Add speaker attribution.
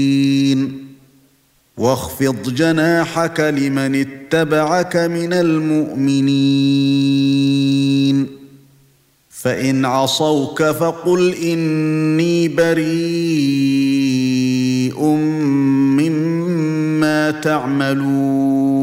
Speaker 1: واخفض جناحك لمن اتبعك من المؤمنين فإن عصوك فقل إني بريء مما تعملون